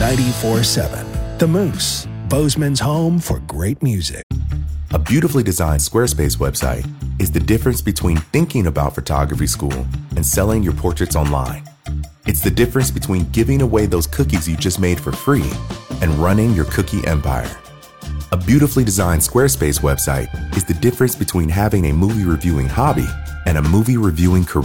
94.7. The Moose, Bozeman's home for great music. A beautifully designed Squarespace website is the difference between thinking about photography school and selling your portraits online. It's the difference between giving away those cookies you just made for free and running your cookie empire. A beautifully designed Squarespace website is the difference between having a movie reviewing hobby and a movie reviewing career.